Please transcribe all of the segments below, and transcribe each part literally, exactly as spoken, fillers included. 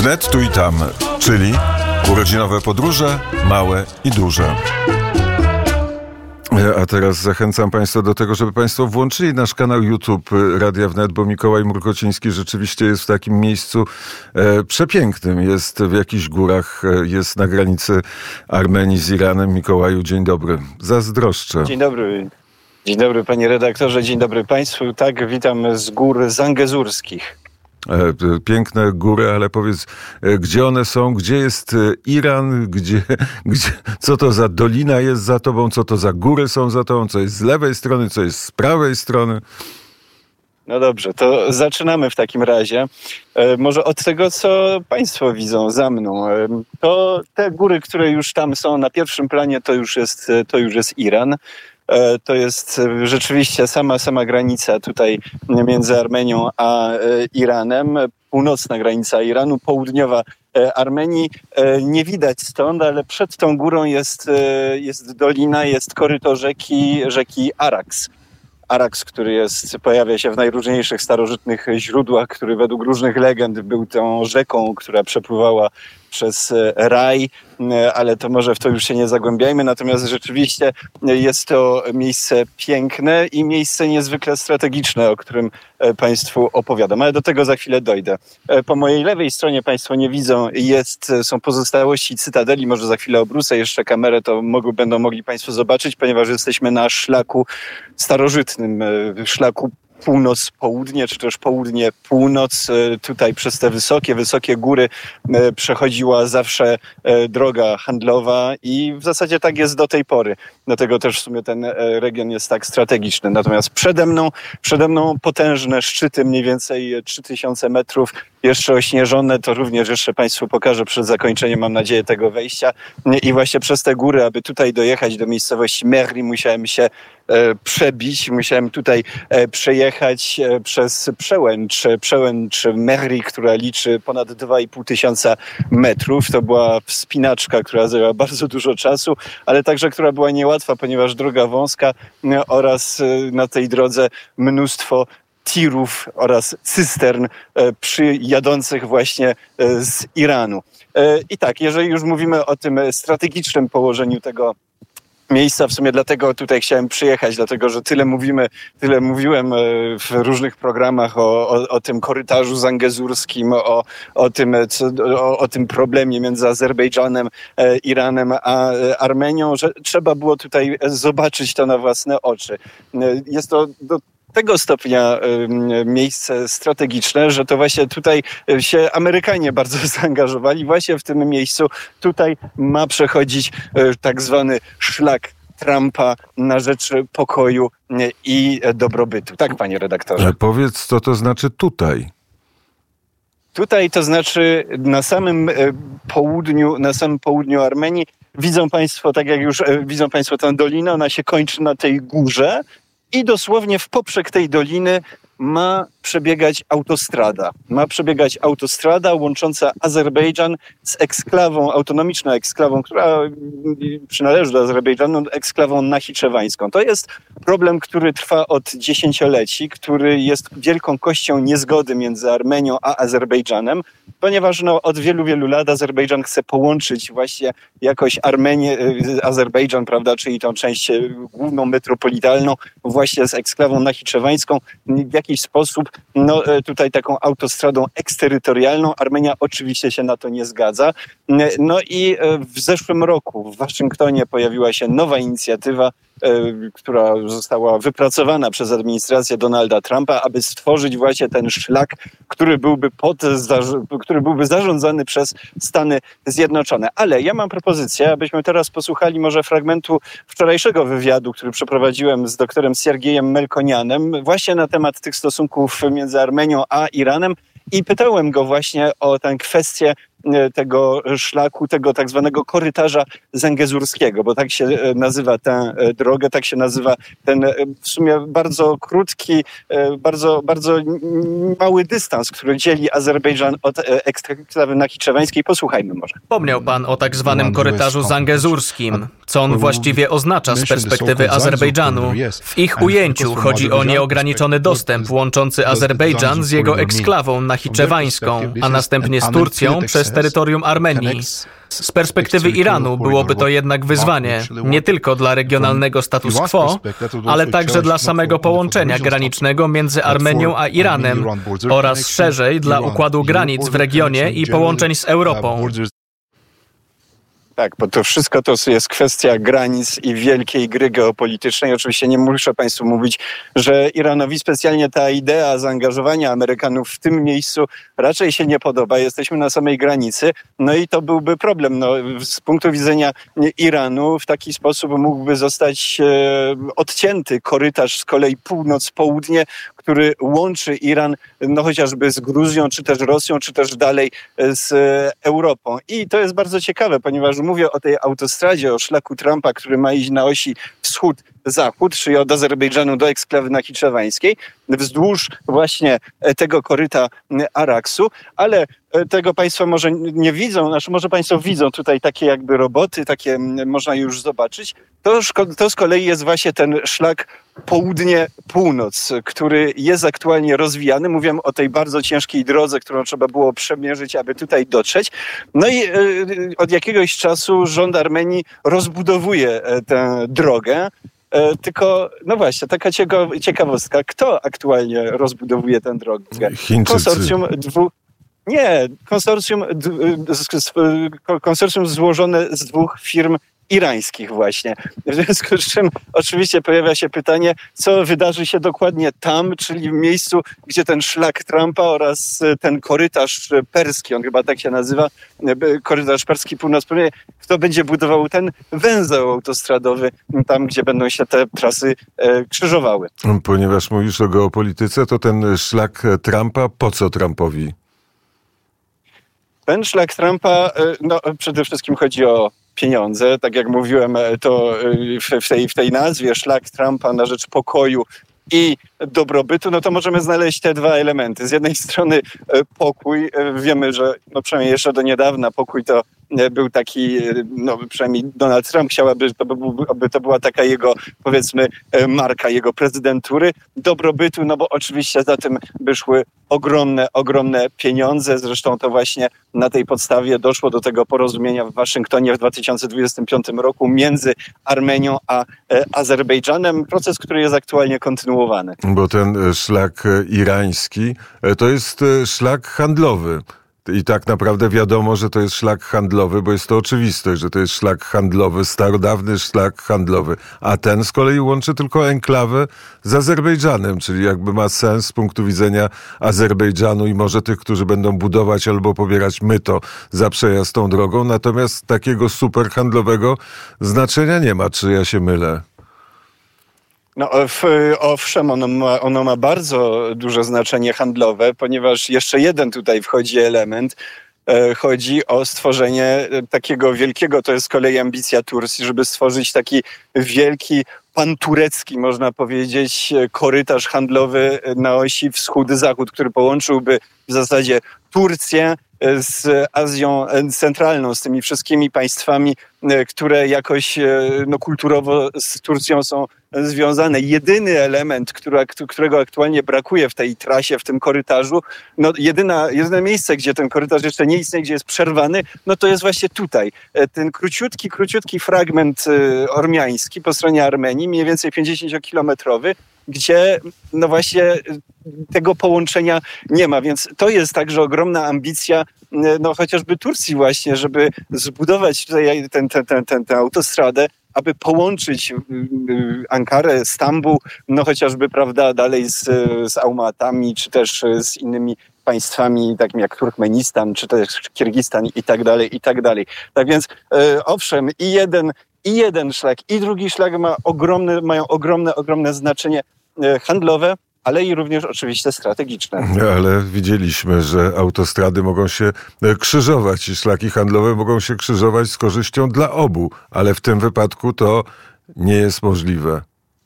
Wnet, tu i tam, czyli urodzinowe podróże, małe i duże. A teraz zachęcam Państwa do tego, żeby Państwo włączyli nasz kanał YouTube Radia Wnet, bo Mikołaj Murkociński rzeczywiście jest w takim miejscu e, przepięknym. Jest w jakichś górach, e, jest na granicy Armenii z Iranem. Mikołaju, dzień dobry. Zazdroszczę. Dzień dobry. Dzień dobry, panie redaktorze, dzień dobry Państwu. Tak, witam z gór zangezurskich. Piękne góry, ale powiedz, gdzie one są, gdzie jest Iran, gdzie, gdzie, co to za dolina jest za tobą, co to za góry są za tobą, co jest z lewej strony, co jest z prawej strony? No dobrze, to zaczynamy w takim razie. E, może od tego, co Państwo widzą za mną. E, to te góry, które już tam są na pierwszym planie, to już jest, to już jest Iran. To jest rzeczywiście sama, sama granica tutaj między Armenią a Iranem. Północna granica Iranu, południowa Armenii. Nie widać stąd, ale przed tą górą jest, jest dolina, jest koryto rzeki, rzeki Araks. Araks, który jest, pojawia się w najróżniejszych starożytnych źródłach, który według różnych legend był tą rzeką, która przepływała przez raj, ale to może w to już się nie zagłębiajmy. Natomiast rzeczywiście jest to miejsce piękne i miejsce niezwykle strategiczne, o którym Państwu opowiadam, ale do tego za chwilę dojdę. Po mojej lewej stronie Państwo nie widzą, jest, są pozostałości cytadeli, może za chwilę obrócę jeszcze kamerę, to mogą, będą mogli Państwo zobaczyć, ponieważ jesteśmy na szlaku starożytnym, szlaku północ-południe, czy też południe-północ. Tutaj przez te wysokie, wysokie góry przechodziła zawsze droga handlowa i w zasadzie tak jest do tej pory. Dlatego też w sumie ten region jest tak strategiczny. Natomiast przede mną, przede mną potężne szczyty, mniej więcej trzy tysiące metrów, jeszcze ośnieżone. To również jeszcze Państwu pokażę przed zakończeniem, mam nadzieję, tego wejścia. I właśnie przez te góry, aby tutaj dojechać do miejscowości Mehri, musiałem się przebić. Musiałem tutaj przejechać przez przełęcz, przełęcz Mehri, która liczy ponad dwa i pół tysiąca metrów. To była wspinaczka, która zajęła bardzo dużo czasu, ale także, która była niełatwa, ponieważ droga wąska oraz na tej drodze mnóstwo tirów oraz cystern przy jadących właśnie z Iranu. I tak, jeżeli już mówimy o tym strategicznym położeniu tego miejsca, w sumie dlatego tutaj chciałem przyjechać, dlatego że tyle mówimy, tyle mówiłem w różnych programach o, o, o tym korytarzu zangezurskim, o, o, tym, co, o, o tym problemie między Azerbejdżanem, Iranem a Armenią, że trzeba było tutaj zobaczyć to na własne oczy. Jest to do tego stopnia y, miejsce strategiczne, że to właśnie tutaj się Amerykanie bardzo zaangażowali. Właśnie w tym miejscu tutaj ma przechodzić y, tak zwany szlak Trumpa na rzecz pokoju y, i dobrobytu. Tak, panie redaktorze. Ale powiedz, co to znaczy tutaj? Tutaj to znaczy na samym y, południu, na samym południu Armenii. Widzą Państwo, tak jak już y, widzą Państwo tę dolinę, ona się kończy na tej górze. I dosłownie w poprzek tej doliny ma przebiegać autostrada. Ma przebiegać autostrada łącząca Azerbejdżan z eksklawą, autonomiczną eksklawą, która przynależy do Azerbejdżanu, eksklawą nachiczewańską. To jest problem, który trwa od dziesięcioleci, który jest wielką kością niezgody między Armenią a Azerbejdżanem, ponieważ no, od wielu, wielu lat Azerbejdżan chce połączyć właśnie jakoś Armenię, Azerbejdżan, prawda, czyli tą część główną metropolitalną właśnie z eksklawą nachiczewańską w jakiś sposób, no tutaj taką autostradą eksterytorialną. Armenia oczywiście się na to nie zgadza. No i w zeszłym roku w Waszyngtonie pojawiła się nowa inicjatywa, która została wypracowana przez administrację Donalda Trumpa, aby stworzyć właśnie ten szlak, który byłby, pod, który byłby zarządzany przez Stany Zjednoczone. Ale ja mam propozycję, abyśmy teraz posłuchali może fragmentu wczorajszego wywiadu, który przeprowadziłem z doktorem Siergiejem Melkonianem właśnie na temat tych stosunków między Armenią a Iranem i pytałem go właśnie o tę kwestię tego szlaku, tego tak zwanego korytarza zangezurskiego, bo tak się nazywa tę drogę, tak się nazywa ten w sumie bardzo krótki, bardzo, bardzo mały dystans, który dzieli Azerbejdżan od eksklawy nachiczewańskiej. Posłuchajmy może. Wspomniał pan o tak zwanym korytarzu zangezurskim. Co on właściwie oznacza z perspektywy Azerbejdżanu? W ich ujęciu chodzi o nieograniczony dostęp łączący Azerbejdżan z jego eksklawą nachiczewańską, a następnie z Turcją przez terytorium Armenii. Z perspektywy Iranu byłoby to jednak wyzwanie, nie tylko dla regionalnego status quo, ale także dla samego połączenia granicznego między Armenią a Iranem oraz szerzej dla układu granic w regionie i połączeń z Europą. Tak, bo to wszystko to jest kwestia granic i wielkiej gry geopolitycznej. Oczywiście nie muszę Państwu mówić, że Iranowi specjalnie ta idea zaangażowania Amerykanów w tym miejscu raczej się nie podoba. Jesteśmy na samej granicy, no i to byłby problem. No, z punktu widzenia Iranu w taki sposób mógłby zostać e, odcięty korytarz z kolei północ-południe, który łączy Iran no chociażby z Gruzją, czy też Rosją, czy też dalej z Europą. I to jest bardzo ciekawe, ponieważ mówię o tej autostradzie, o szlaku Trumpa, który ma iść na osi wschód-zachód, czyli od Azerbejdżanu do eksklawy nachiczewańskiej, wzdłuż właśnie tego koryta Araksu, ale tego Państwo może nie widzą, znaczy może Państwo widzą tutaj takie jakby roboty, takie można już zobaczyć. To, to z kolei jest właśnie ten szlak południe-północ, który jest aktualnie rozwijany. Mówiłem o tej bardzo ciężkiej drodze, którą trzeba było przemierzyć, aby tutaj dotrzeć. No i y, od jakiegoś czasu rząd Armenii rozbudowuje tę drogę. Tylko, no właśnie, taka ciekawostka. Kto aktualnie rozbudowuje tę drogę? Chińczycy. Konsorcjum dwóch... Nie, konsorcjum, konsorcjum złożone z dwóch firm irańskich właśnie. W związku z czym oczywiście pojawia się pytanie, co wydarzy się dokładnie tam, czyli w miejscu, gdzie ten szlak Trumpa oraz ten korytarz perski, on chyba tak się nazywa, korytarz perski północ-południe, kto będzie budował ten węzeł autostradowy tam, gdzie będą się te trasy krzyżowały. Ponieważ mówisz o geopolityce, to ten szlak Trumpa, po co Trumpowi? Ten szlak Trumpa, no przede wszystkim chodzi o pieniądze. Tak jak mówiłem, to w tej, w tej nazwie szlak Trumpa na rzecz pokoju i dobrobytu, no to możemy znaleźć te dwa elementy. Z jednej strony pokój. Wiemy, że no przynajmniej jeszcze do niedawna pokój to był taki, no przynajmniej Donald Trump chciał, aby to, był, aby to była taka jego, powiedzmy, marka jego prezydentury. Dobrobytu, no bo oczywiście za tym by szły ogromne, ogromne pieniądze. Zresztą to właśnie na tej podstawie doszło do tego porozumienia w Waszyngtonie w dwa tysiące dwudziestym piątym roku między Armenią a Azerbejdżanem. Proces, który jest aktualnie kontynuowany. Bo ten szlak irański to jest szlak handlowy. I tak naprawdę wiadomo, że to jest szlak handlowy, bo jest to oczywiste, że to jest szlak handlowy, starodawny szlak handlowy. A ten z kolei łączy tylko enklawę z Azerbejdżanem, czyli jakby ma sens z punktu widzenia Azerbejdżanu i może tych, którzy będą budować albo pobierać myto za przejazd tą drogą. Natomiast takiego super handlowego znaczenia nie ma, czy ja się mylę. No owszem, ono ma, ono ma bardzo duże znaczenie handlowe, ponieważ jeszcze jeden tutaj wchodzi element. Chodzi o stworzenie takiego wielkiego, to jest z kolei ambicja Turcji, żeby stworzyć taki wielki, panturecki, można powiedzieć, korytarz handlowy na osi wschód-zachód, który połączyłby w zasadzie Turcję z Azją Centralną, z tymi wszystkimi państwami, które jakoś no, kulturowo z Turcją są związane. Jedyny element, który, którego aktualnie brakuje w tej trasie, w tym korytarzu, no jedyna, jedyne miejsce, gdzie ten korytarz jeszcze nie istnieje, gdzie jest przerwany, no to jest właśnie tutaj. Ten króciutki, króciutki fragment ormiański po stronie Armenii, mniej więcej pięćdziesięciokilometrowy, gdzie no właśnie tego połączenia nie ma, więc to jest także ogromna ambicja no chociażby Turcji właśnie, żeby zbudować tutaj tę ten, ten, ten, ten autostradę, aby połączyć Ankarę, Stambuł, no chociażby, prawda, dalej z, z Almatami, czy też z innymi państwami, takimi jak Turkmenistan, czy też Kirgistan i tak dalej, i tak dalej. Tak więc e, owszem, i jeden, i jeden szlak, i drugi szlak ma ogromne, mają ogromne, ogromne znaczenie e, handlowe, ale i również oczywiście strategiczne. Ale widzieliśmy, że autostrady mogą się krzyżować i szlaki handlowe mogą się krzyżować z korzyścią dla obu, ale w tym wypadku to nie jest możliwe.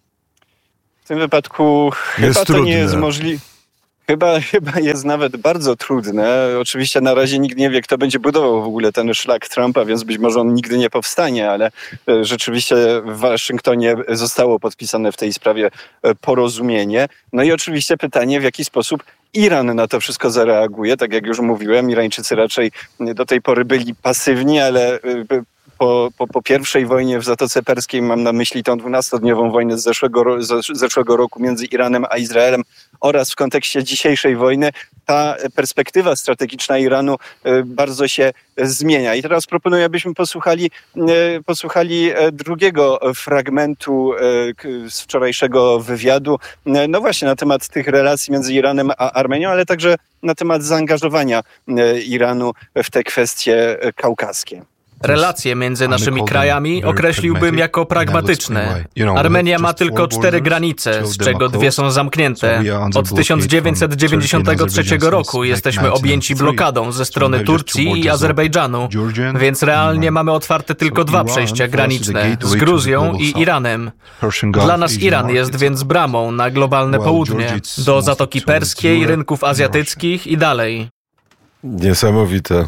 W tym wypadku jest chyba trudne. to nie jest możliwe. Chyba, chyba jest nawet bardzo trudne. Oczywiście na razie nikt nie wie, kto będzie budował w ogóle ten szlak Trumpa, więc być może on nigdy nie powstanie, ale rzeczywiście w Waszyngtonie zostało podpisane w tej sprawie porozumienie. No i oczywiście pytanie, w jaki sposób Iran na to wszystko zareaguje. Tak jak już mówiłem, Irańczycy raczej do tej pory byli pasywni, ale Po, po, po pierwszej wojnie w Zatoce Perskiej, mam na myśli tą dwunastodniową wojnę z zeszłego, z zeszłego roku między Iranem a Izraelem oraz w kontekście dzisiejszej wojny, ta perspektywa strategiczna Iranu bardzo się zmienia. I teraz proponuję, abyśmy posłuchali, posłuchali drugiego fragmentu z wczorajszego wywiadu, no właśnie na temat tych relacji między Iranem a Armenią, ale także na temat zaangażowania Iranu w te kwestie kaukaskie. Relacje między naszymi krajami określiłbym jako pragmatyczne. Armenia ma tylko cztery granice, z czego dwie są zamknięte. Od tysiąc dziewięćset dziewięćdziesiątego trzeciego roku jesteśmy objęci blokadą ze strony Turcji i Azerbejdżanu, więc realnie mamy otwarte tylko dwa przejścia graniczne, z Gruzją i Iranem. Dla nas Iran jest więc bramą na globalne południe, do Zatoki Perskiej, rynków azjatyckich i dalej. Niesamowite.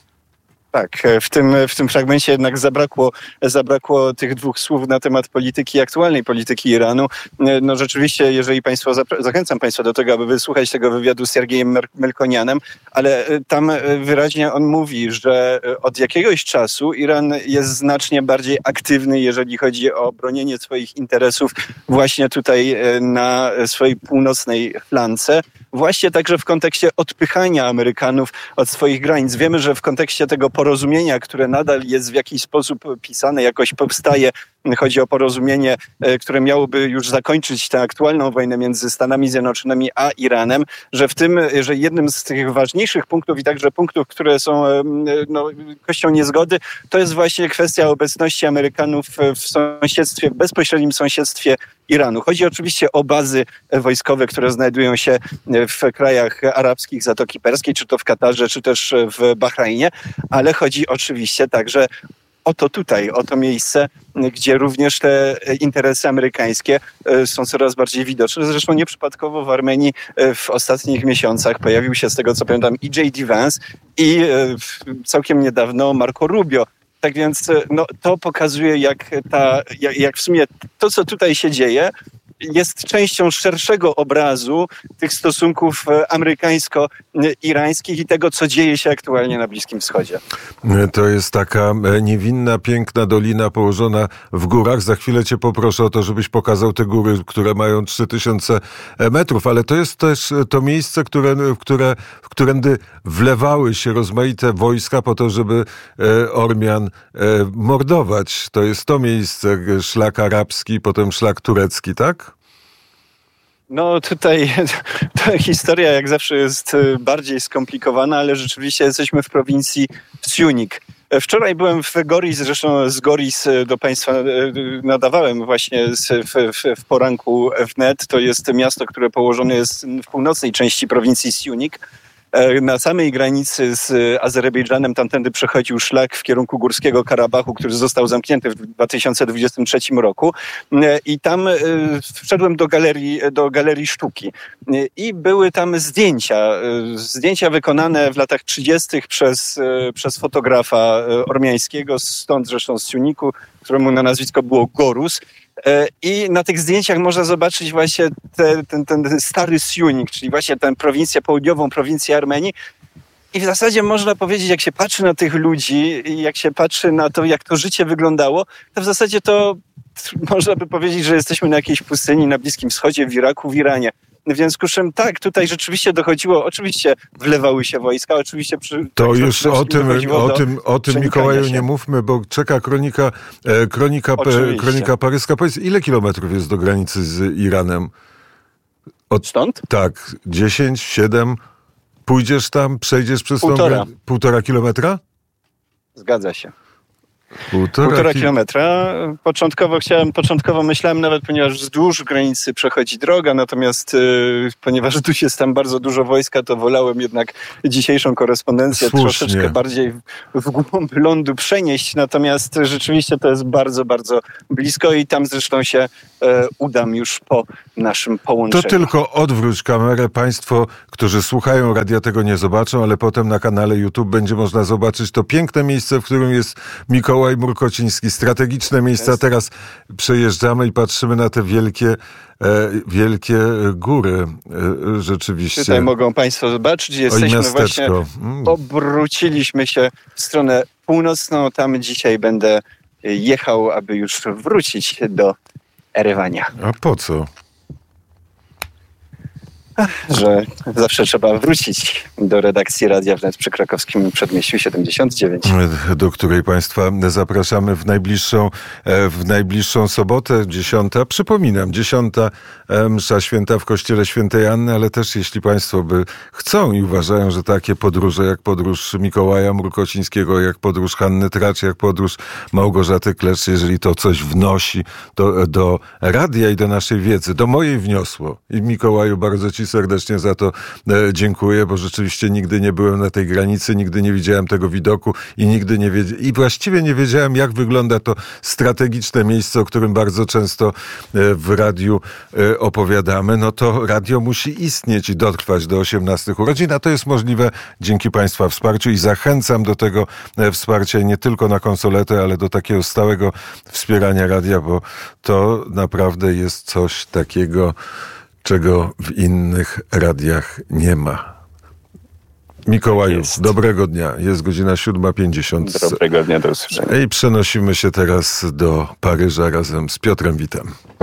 Tak, w tym, w tym fragmencie jednak zabrakło, zabrakło tych dwóch słów na temat polityki, aktualnej polityki Iranu. No rzeczywiście, jeżeli Państwo, zachęcam Państwa do tego, aby wysłuchać tego wywiadu z Siergiejem Melkonianem, ale tam wyraźnie on mówi, że od jakiegoś czasu Iran jest znacznie bardziej aktywny, jeżeli chodzi o bronienie swoich interesów właśnie tutaj na swojej północnej flance. Właśnie także w kontekście odpychania Amerykanów od swoich granic. Wiemy, że w kontekście tego porozumienia, które nadal jest w jakiś sposób pisane, jakoś powstaje, chodzi o porozumienie, które miałoby już zakończyć tę aktualną wojnę między Stanami Zjednoczonymi a Iranem, że w tym, że jednym z tych ważniejszych punktów i także punktów, które są no, kością niezgody, to jest właśnie kwestia obecności Amerykanów w sąsiedztwie, w bezpośrednim sąsiedztwie Iranu. Chodzi oczywiście o bazy wojskowe, które znajdują się w krajach arabskich Zatoki Perskiej, czy to w Katarze, czy też w Bahrajnie, ale chodzi oczywiście także o to tutaj, o to miejsce, gdzie również te interesy amerykańskie są coraz bardziej widoczne. Zresztą nieprzypadkowo w Armenii w ostatnich miesiącach pojawił się, z tego co pamiętam, i J D Vance i całkiem niedawno Marco Rubio. Tak więc no, to pokazuje, jak, ta, jak, jak w sumie to, co tutaj się dzieje, jest częścią szerszego obrazu tych stosunków amerykańsko-irańskich i tego, co dzieje się aktualnie na Bliskim Wschodzie. To jest taka niewinna, piękna dolina położona w górach. Za chwilę cię poproszę o to, żebyś pokazał te góry, które mają trzy tysiące metrów, ale to jest też to miejsce, które, w, które, w którędy wlewały się rozmaite wojska po to, żeby Ormian mordować. To jest to miejsce, szlak arabski, potem szlak turecki, tak? No tutaj ta historia jak zawsze jest bardziej skomplikowana, ale rzeczywiście jesteśmy w prowincji Syunik. Wczoraj byłem w Goris, zresztą z Goris do Państwa nadawałem właśnie w, w, w poranku wnet. To jest miasto, które położone jest w północnej części prowincji Syunik. Na samej granicy z Azerbejdżanem tamtędy przechodził szlak w kierunku Górskiego Karabachu, który został zamknięty w dwa tysiące dwudziestym trzecim roku. I tam wszedłem do galerii, do galerii sztuki. I były tam zdjęcia. Zdjęcia wykonane w latach trzydziestych przez, przez fotografa ormiańskiego, stąd zresztą z Syuniku, któremu na nazwisko było Gorus. I na tych zdjęciach można zobaczyć właśnie te, ten, ten stary Syunik, czyli właśnie tę prowincję, południową prowincję Armenii. I w zasadzie można powiedzieć, jak się patrzy na tych ludzi i jak się patrzy na to, jak to życie wyglądało, to w zasadzie to można by powiedzieć, że jesteśmy na jakiejś pustyni na Bliskim Wschodzie, w Iraku, w Iranie. W związku z czym tak, tutaj rzeczywiście dochodziło, oczywiście wlewały się wojska, oczywiście... Przy, to tak, już o tym, o tym, o tym Mikołaju się. Nie mówmy, bo czeka kronika, e, kronika, e, kronika paryska. Powiedz, ile kilometrów jest do granicy z Iranem? Od stąd? Tak, dziesięć, siedem. Pójdziesz tam, przejdziesz przez Półtora. tą... Półtora kilometra? Zgadza się. Półtora, Półtora kilometra. Początkowo chciałem, początkowo myślałem nawet, ponieważ wzdłuż granicy przechodzi droga, natomiast yy, ponieważ tu jest tam bardzo dużo wojska, to wolałem jednak dzisiejszą korespondencję Słusznie. troszeczkę bardziej w, w głąb lądu przenieść, natomiast rzeczywiście to jest bardzo, bardzo blisko i tam zresztą się e, udam już po naszym połączeniu. To tylko odwróć kamerę. Państwo, którzy słuchają radia, tego nie zobaczą, ale potem na kanale YouTube będzie można zobaczyć to piękne miejsce, w którym jest Mikołaj Murkociński. Strategiczne miejsca. Teraz przejeżdżamy i patrzymy na te wielkie, e, wielkie góry. E, rzeczywiście. Tutaj mogą Państwo zobaczyć. Jesteśmy właśnie, mm. obróciliśmy się w stronę północną. Tam dzisiaj będę jechał, aby już wrócić do Erywania. A po co? Że zawsze trzeba wrócić do redakcji Radia Wnet przy krakowskim Przedmieściu siedemdziesiąt dziewięć. Do której Państwa zapraszamy w najbliższą, w najbliższą sobotę, dziesiąta. Przypominam, dziesiąta msza święta w Kościele Świętej Anny, ale też jeśli Państwo by chcą i uważają, że takie podróże jak podróż Mikołaja Murkocińskiego, jak podróż Hanny Tracz, jak podróż Małgorzaty Klecz, jeżeli to coś wnosi do, do radia i do naszej wiedzy, do mojej wniosło. I Mikołaju, bardzo Ci serdecznie za to e, dziękuję, bo rzeczywiście nigdy nie byłem na tej granicy, nigdy nie widziałem tego widoku i nigdy nie wiedziałem, i właściwie nie wiedziałem, jak wygląda to strategiczne miejsce, o którym bardzo często e, w radiu e, opowiadamy. No to radio musi istnieć i dotrwać do osiemnastych urodzin, a to jest możliwe dzięki Państwa wsparciu i zachęcam do tego e, wsparcia nie tylko na konsoletę, ale do takiego stałego wspierania radia, bo to naprawdę jest coś takiego, czego w innych radiach nie ma. Mikołaju, jest. Dobrego dnia. Jest godzina siódma pięćdziesiąt. Dobrego dnia, do usłyszenia. I przenosimy się teraz do Paryża razem z Piotrem Witem.